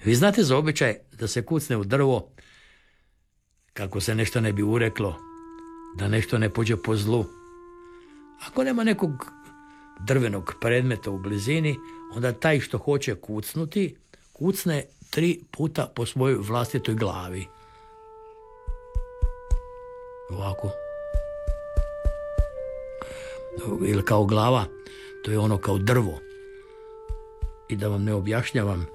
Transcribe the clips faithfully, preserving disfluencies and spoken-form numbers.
Vi znate za običaj da se kucne u drvo kako se nešto ne bi ureklo, da nešto ne pođe po zlu. Ako nema nekog drvenog predmeta u blizini, onda taj što hoće kucnuti, kucne tri puta po svojoj vlastitoj glavi. Ovako. Ili kao glava, to je ono kao drvo. I da vam ne objašnjavam,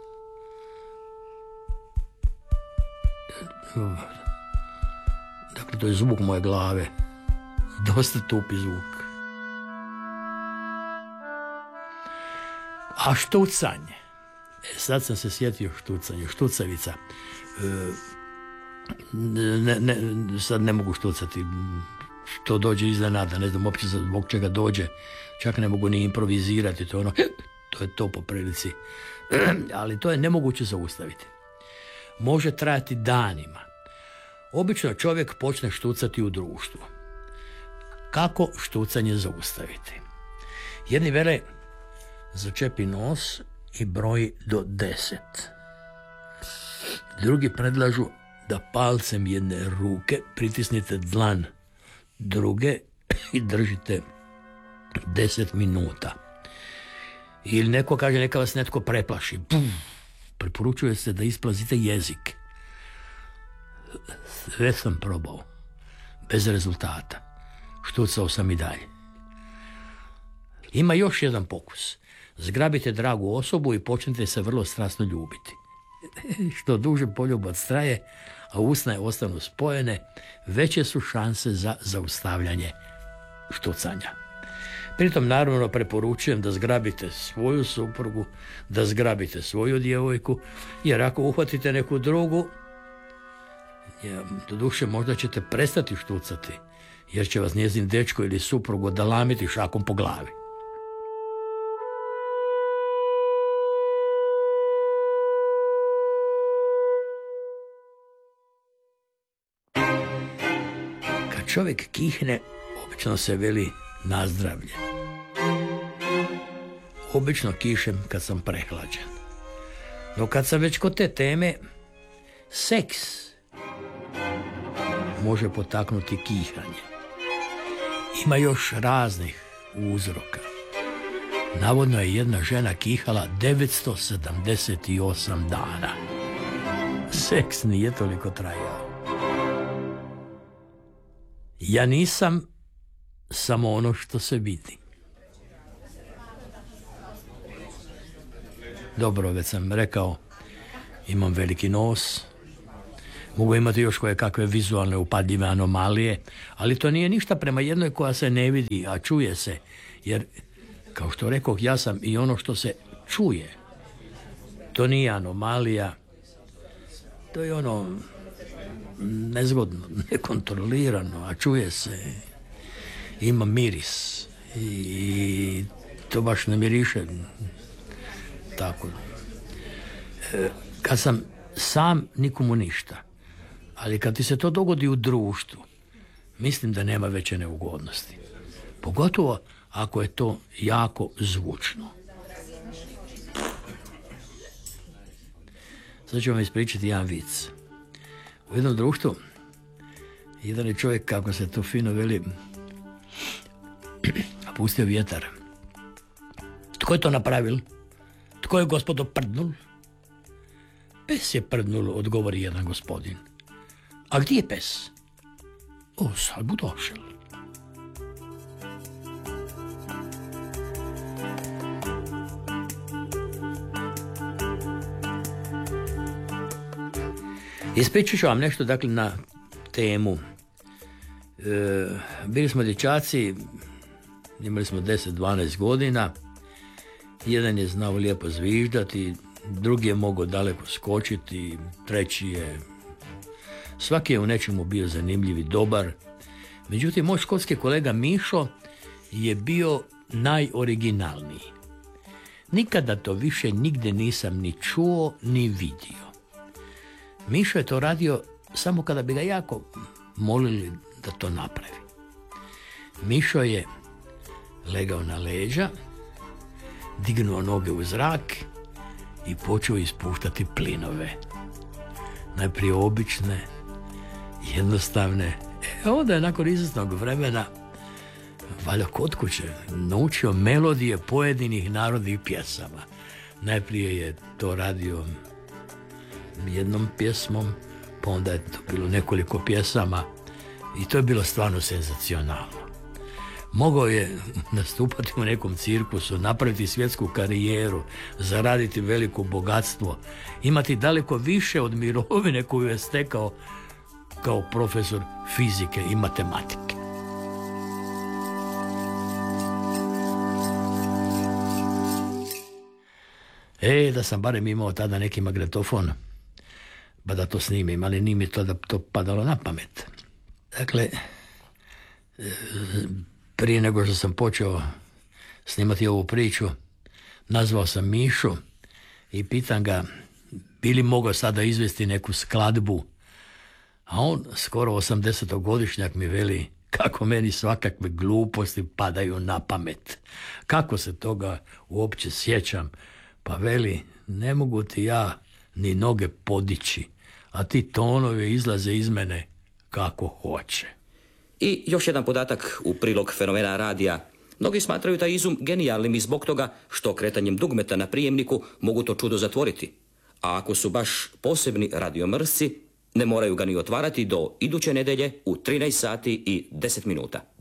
dakle, to je zvuk moje glave. Dosta tupi zvuk. A štucanje. E, sad sam se sjetio štucanje. Štucavica. E, ne, ne, sad ne mogu štucati. Što dođe iznenada. Ne znam uopće zbog čega dođe. Čak ne mogu ni improvizirati. To je ono, to je to po prilici. Ali to je nemoguće zaustaviti. Može trajati danima. Obično čovjek počne štucati u društvu. Kako štucanje zaustaviti? Jedni vele začepi nos i broji do deset. Drugi predlažu da palcem jedne ruke pritisnite dlan druge i držite deset minuta. Ili neko kaže neka vas netko preplaši. Puf, preporučuje se da isplazite jezik. Sve sam probao. Bez rezultata. Štucao sam i dalje. Ima još jedan pokus. Zgrabite dragu osobu i počnite se vrlo strasno ljubiti. Što duže poljubac traje, a usne ostanu spojene, veće su šanse za zaustavljanje štucanja. Pritom naravno preporučujem da zgrabite svoju suprugu, da zgrabite svoju djevojku, jer ako uhvatite neku drugu, ja, doduše možda ćete prestati štucati, jer će vas njezin dečko ili suprug odalamiti šakom po glavi. Kad čovjek kihne, obično se veli nazdravlje. Obično kišem kad sam prehlađen. No kad sam već kod te teme, seks može potaknuti kihanje. Ima još raznih uzroka. Navodno je jedna žena kihala devetsto sedamdeset osam dana. Seks nije toliko trajao. Ja nisam samo ono što se vidi. Dobro, već sam rekao, imam veliki nos, mogu imati još koje kakve vizualne upadljive anomalije, ali to nije ništa prema jednoj koja se ne vidi, a čuje se, jer, kao što rekoh, ja sam i ono što se čuje. To nije anomalija, to je ono nezgodno, nekontrolirano, a čuje se, ima miris i to baš ne miriše tako. E, kad sam sam, nikomu ništa. Ali kad ti se to dogodi u društvu, mislim da nema veće neugodnosti. Pogotovo ako je to jako zvučno. Sad ću vam ispričati jedan vic. U jednom društvu, jedan je čovjek, kako se to fino veli, pustio vjetar. Tko je to napravil? Tko je gospodo prdnul? Pes je prdnul, odgovori jedan gospodin. A gdje je pes? O, sad bu došel. Ispričat ću vam nešto, dakle, na temu. E, bili smo dječaci, imali smo deset dvanaest godina, jedan je znao lijepo zviždati, drugi je mogao daleko skočiti, treći je... Svaki je u nečemu bio zanimljiv i dobar. Međutim, moj školski kolega Mišo je bio najoriginalniji. Nikada to više nigde nisam ni čuo, ni vidio. Mišo je to radio samo kada bi ga jako molili da to napravi. Mišo je legao na leđa, dignuo noge u zrak i počeo ispuštati plinove. Najprije obične, jednostavne. E, onda je nakon izvjesnog vremena, valjda kod kuće, naučio melodije pojedinih narodnih pjesama. Najprije je to radio jednom pjesmom, pa onda je to bilo nekoliko pjesama i to je bilo stvarno senzacionalno. Mogao je nastupati u nekom cirkusu, napraviti svjetsku karijeru, zaraditi veliko bogatstvo, imati daleko više od mirovine koju je stekao kao profesor fizike i matematike. E, da sam barem imao tada neki magnetofon, ba da to snimim, ali nije mi to da to padalo na pamet. Dakle, prije nego što sam počeo snimati ovu priču, nazvao sam Mišu i pitam ga bi li mogao sada izvesti neku skladbu, a on, skoro osamdesetogodišnjak, mi veli kako meni svakakve gluposti padaju na pamet. Kako se toga uopće sjećam? Pa veli, ne mogu ti ja ni noge podići, a ti tonovi izlaze iz mene kako hoće. I još jedan podatak u prilog fenomena radija. Mnogi smatraju taj izum genijalnim i zbog toga što kretanjem dugmeta na prijemniku mogu to čudo zatvoriti. A ako su baš posebni radiomrsci, ne moraju ga ni otvarati do iduće nedelje u trinaest sati i deset minuta.